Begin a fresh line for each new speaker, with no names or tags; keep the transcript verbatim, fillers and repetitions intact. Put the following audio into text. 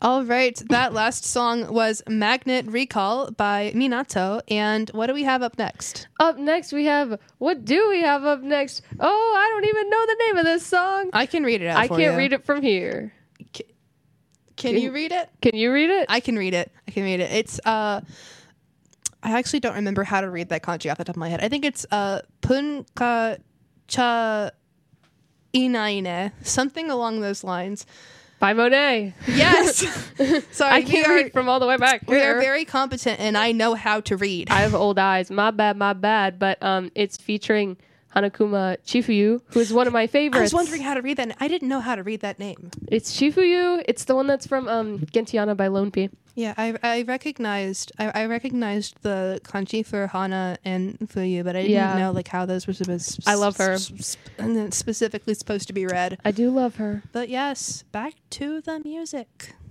All right, that last song was Magnet Recall by Minato. And what do we have up next?
Up next, we have, what do we have up next? Oh, I don't even know the name of this song.
I can read it out
I
for
can't
you.
read it from here.
Can, can you read it?
Can you read it?
I can read it. I can read it. It's, uh, I actually don't remember how to read that kanji off the top of my head. I think it's, uh, Punka Cha Inaine, something along those lines.
By Monet.
Yes. Sorry,
I can't
we are,
read from all the way back
we
here.
are very competent, and I know how to read.
I have old eyes. My bad, my bad. But um, it's featuring Hanakuma Chifuyu, who is one of my favorites.
I was wondering how to read that. I didn't know how to read that name.
It's Chifuyu. It's the one that's from um, Gentiana by Lone P.
Yeah, I I recognized I, I recognized the kanji for Hana and Fuyu, but I didn't
Yeah.
know like how those were supposed.
I love her.
s- s- and then specifically supposed to be read.
I do love her.
But yes, back to the music.